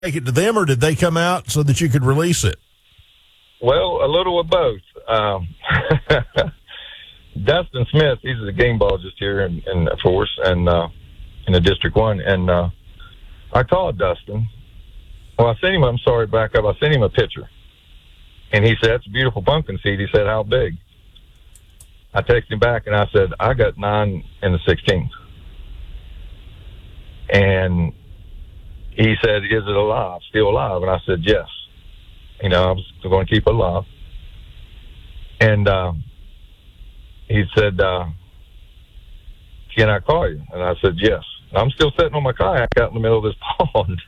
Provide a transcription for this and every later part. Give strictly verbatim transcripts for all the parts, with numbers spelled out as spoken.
take it to them, or did they come out so that you could release it? Well, a little of both. Um, Dustin Smith, he's a game biologist here in, in Force and uh, in the District One, and uh, I called Dustin. Well, I sent him. I'm sorry, back up. I sent him a picture, and he said, "That's a beautiful pumpkin seed." He said, "How big?" I texted him back, and I said, "I got nine in the sixteenth." And he said, "Is it alive? Still alive?" And I said, "Yes." You know, I was going to keep it alive. And uh, he said, uh, "Can I call you?" And I said, "Yes." And I'm still sitting on my kayak out in the middle of this pond.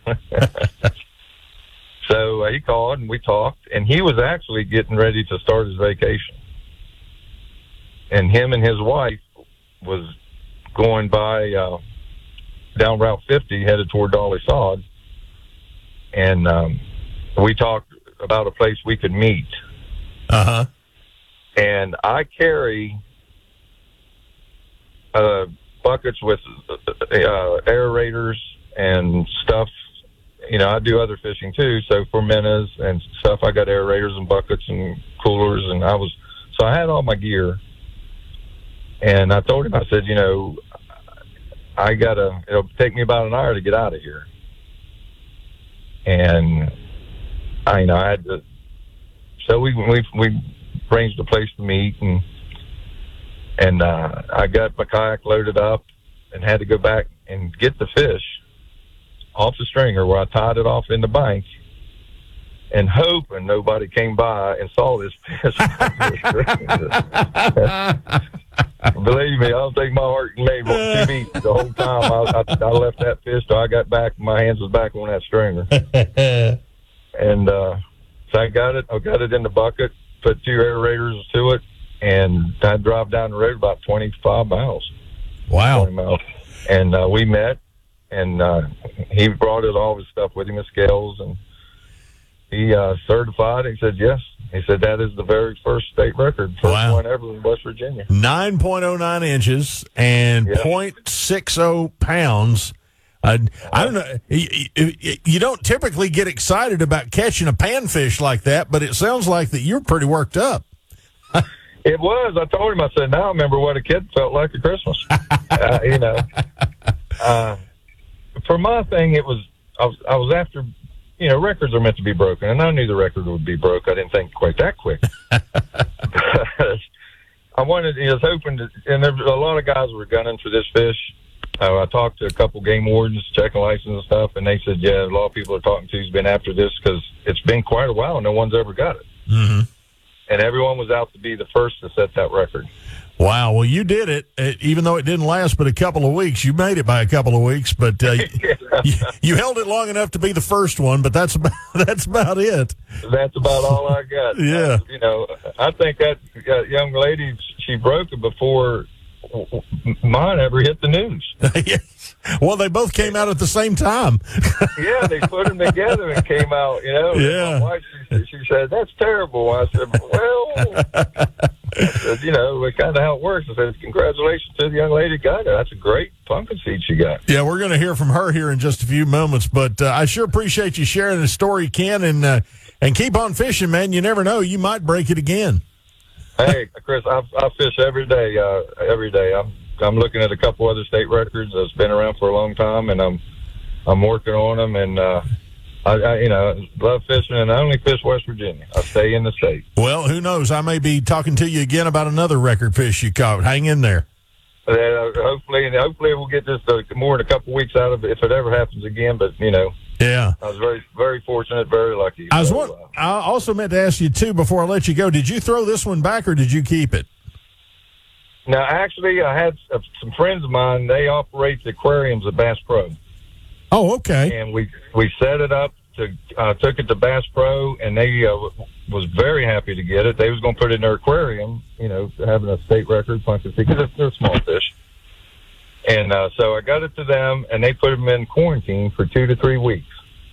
So uh, he called, and we talked, and he was actually getting ready to start his vacation. And him and his wife was going by uh, down Route fifty, headed toward Dolly Sod. And um, we talked about a place we could meet. Uh-huh. And I carry uh, buckets with uh, aerators and stuff. You know, I do other fishing too. So for minnows and stuff, I got aerators and buckets and coolers. And I was, so I had all my gear. And I told him, I said, you know, I gotta, it'll take me about an hour to get out of here. And I, you know, I had to, so we, we, we arranged a place to meet, and, and, uh, I got my kayak loaded up and had to go back and get the fish off the stringer where I tied it off in the bank, and hoping nobody came by and saw this fish. Believe me, I don't think my heart made two beats the whole time. I, I, I left that fish till I got back. My hands was back on that stringer, and uh, so I got it. I got it in the bucket, put two aerators to it, and I drive down the road about twenty-five miles. Wow! twenty miles. And uh, we met, and uh, he brought it all his stuff with him, his scales, and he uh, certified. He said yes. He said that is the very first state record, first wow. one ever in West Virginia. nine point oh nine inches and yep. zero point six zero pounds. Uh, I don't know. You, you don't typically get excited about catching a panfish like that, but it sounds like that you're pretty worked up. It was. I told him, I said, now I remember what a kid felt like at Christmas. uh, you know, uh, for my thing, it was, I was, I was after, you know, records are meant to be broken, and I knew the record would be broke. I didn't think quite that quick. But I wanted, I was hoping to, and there a lot of guys were gunning for this fish. Uh, I talked to a couple game wardens, checking license and stuff, and they said, yeah, a lot of people are talking to who's been after this because it's been quite a while and no one's ever got it. Mm-hmm. And everyone was out to be the first to set that record. Wow. Well, you did it, uh, even though it didn't last but a couple of weeks. You made it by a couple of weeks, but uh, yeah. you, you held it long enough to be the first one, but that's about, that's about it. That's about all I got. Yeah. I, you know, I think that uh, young lady, she broke it before mine ever hit the news. Yes. Well, they both came out at the same time. Yeah, they put them together and came out, you know. Yeah. My wife, she, she said, that's terrible. I said, well, I said, you know, it's kind of how it works. I said, congratulations to the young lady who got it. That's a great pumpkin seed she got. Yeah, we're going to hear from her here in just a few moments, but uh, I sure appreciate you sharing the story, Ken, and, uh, and keep on fishing, man. You never know. You might break it again. Hey, Chris, I, I fish every day. Uh, every day, I'm I'm looking at a couple other state records that's been around for a long time, and I'm I'm working on them. And uh, I, I, you know, love fishing, and I only fish West Virginia. I stay in the state. Well, who knows? I may be talking to you again about another record fish you caught. Hang in there. Uh, hopefully, and hopefully we'll get this uh, more than a couple weeks out of it if it ever happens again. But you know. Yeah, I was very, very fortunate, very lucky. I was. So, One, uh, I also meant to ask you too before I let you go. Did you throw this one back or did you keep it? Now, actually, I had uh, some friends of mine. They operate the aquariums at Bass Pro. Oh, okay. And we we set it up to uh, took it to Bass Pro, and they uh, was very happy to get it. They was going to put it in their aquarium, you know, having a state record pumpkin seed because they're small fish. And uh, so I got it to them, and they put them in quarantine for two to three weeks.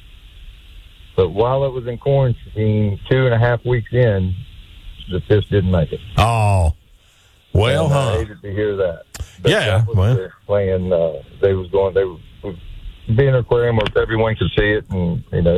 But while it was in quarantine, two and a half weeks in, the fish didn't make it. Oh, well, and huh? I hated to hear that. But yeah, that was well, their plan. Uh, they was going. They were be in an aquarium where everyone could see it, and you know